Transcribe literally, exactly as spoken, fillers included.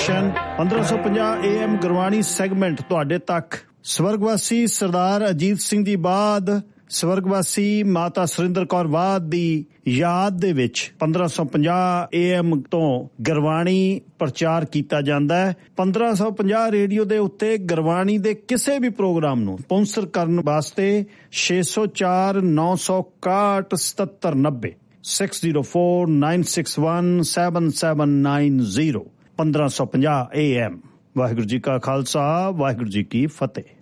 Station ਪੰਦਰਾਂ ਸੌ ਪੰਜਾਹ ਏ ਐਮ ਗੁਰਬਾਣੀ ਸੈਗਮੈਂਟ ਤੁਹਾਡੇ ਤੱਕ। ਸਵਰਗਵਾਸੀ ਸਰਦਾਰ ਅਜੀਤ ਸਿੰਘ ਦੀ ਬਾਦ ਸਵਰਗਵਾਸੀ ਮਾਤਾ ਸੁਰਿੰਦਰ ਕੌਰ ਬਾਦ ਦੀ ਯਾਦ ਦੇ ਵਿੱਚ ਪੰਦਰਾਂ ਸੌ ਪੰਜਾਹ ਏ ਐਮ ਤੋਂ ਗੁਰਬਾਣੀ ਪ੍ਰਚਾਰ ਕੀਤਾ ਜਾਂਦਾ ਹੈ। ਪੰਦਰਾਂ ਸੌ ਪੰਜਾਹ ਰੇਡੀਓ ਦੇ ਉੱਤੇ ਗੁਰਬਾਣੀ ਦੇ ਕਿਸੇ ਵੀ ਪ੍ਰੋਗਰਾਮ ਨੂੰ ਸਪਾਂਸਰ ਕਰਨ ਵਾਸਤੇ ਛੇ ਸੌ ਚਾਰ ਨੌ ਸੌ ਇਕਾਹਠ ਸਤੱਤਰ ਨੱਬੇ six zero four nine six one seven seven nine zero ਪੰਦਰਾਂ ਸੌ ਪੰਜਾਹ ਏ ਐਮ। ਵਾਹਿਗੁਰੂ ਜੀ ਕਾ ਖਾਲਸਾ, ਵਾਹਿਗੁਰੂ ਜੀ ਕੀ ਫਤਿਹ।